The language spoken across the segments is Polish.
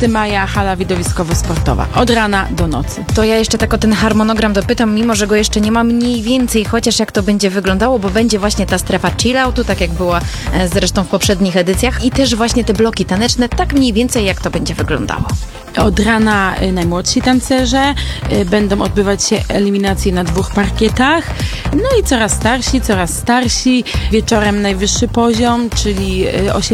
15 maja hala widowiskowo-sportowa. Od rana do nocy. To ja jeszcze tak o ten harmonogram dopytam, mimo że go jeszcze nie ma, mniej więcej, chociaż jak to będzie wyglądało, bo będzie właśnie ta strefa chilloutu, tak jak była zresztą w poprzednich edycjach i też właśnie te bloki taneczne, tak mniej więcej jak to będzie wyglądało. Od rana najmłodsi tancerze, będą odbywać się eliminacje na 2 parkietach, no i coraz starsi. Wieczorem najwyższy poziom, czyli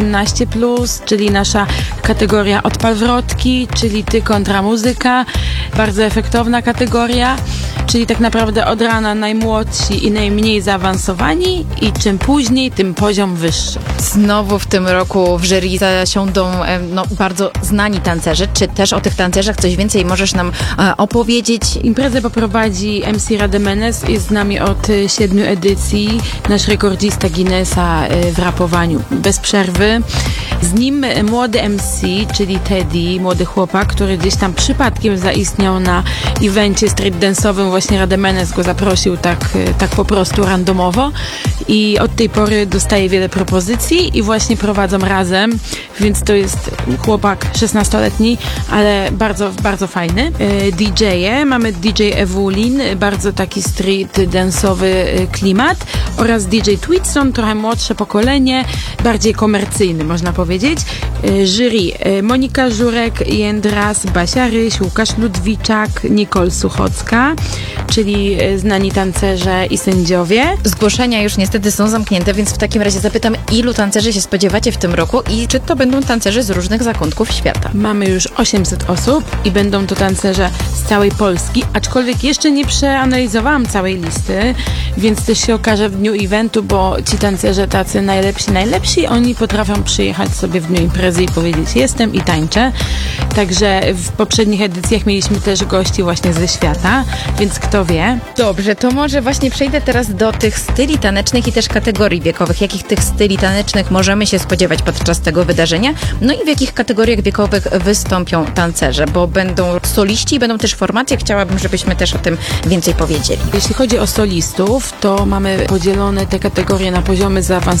18+, czyli nasza kategoria odpal wrotki, czyli ty kontra muzyka, bardzo efektowna kategoria, czyli tak naprawdę od rana najmłodsi i najmniej zaawansowani i czym później, tym poziom wyższy. Znowu w tym roku w jury zasiądą bardzo znani tancerze. Czy też o tych tancerzach coś więcej możesz nam opowiedzieć? Imprezę poprowadzi MC Rademenes, jest z nami od 7 edycji, nasz rekordzista Guinnessa w rapowaniu bez przerwy. Z nim młody MC, czyli Teddy, młody chłopak, który gdzieś tam przypadkiem zaistniał na evencie street dance'owym, właśnie Rademenes go zaprosił tak po prostu randomowo i od tej pory dostaje wiele propozycji i właśnie prowadzą razem, więc to jest chłopak 16-letni, ale bardzo, bardzo fajny. DJ-e, mamy DJ Ewulin, bardzo taki street dance'owy klimat oraz DJ Twitson, trochę młodsze pokolenie, bardziej komercyjny można powiedzieć. Jury Monika Żurek, Jędras, Basia Ryś, Łukasz Ludwiczak, Nicole Suchocka, czyli znani tancerze i sędziowie. Zgłoszenia już niestety są zamknięte, więc w takim razie zapytam, ilu tancerzy się spodziewacie w tym roku i czy to będą tancerzy z różnych zakątków świata? Mamy już 800 osób i będą to tancerze z całej Polski, aczkolwiek jeszcze nie przeanalizowałam całej listy, więc też się okaże w dniu eventu, bo ci tancerze tacy najlepsi, oni potrafią przyjechać sobie w dniu imprezy i powiedzieć jestem i tańczę. Także w poprzednich edycjach mieliśmy też gości właśnie ze świata, więc kto wie. Dobrze, to może właśnie przejdę teraz do tych styli tanecznych i też kategorii wiekowych. Jakich tych styli tanecznych możemy się spodziewać podczas tego wydarzenia? No i w jakich kategoriach wiekowych wystąpią tancerze, bo będą soliści i będą też formacje. Chciałabym, żebyśmy też o tym więcej powiedzieli. Jeśli chodzi o solistów, to mamy podzielone te kategorie na poziomy zaawansowane